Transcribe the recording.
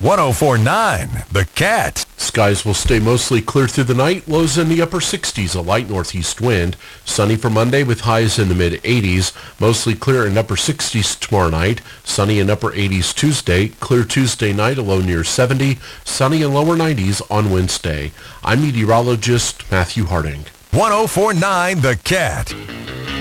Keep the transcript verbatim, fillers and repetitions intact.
one oh four point nine The Cat. Skies will stay mostly clear through the night. Lows in the upper sixties, a light northeast wind. Sunny for Monday with highs in the mid eighties. Mostly clear in upper sixties tomorrow night. Sunny in upper eighties Tuesday. Clear Tuesday night, a low near seventy. Sunny in lower nineties on Wednesday. I'm meteorologist Matthew Harding. one oh four point nine The Cat.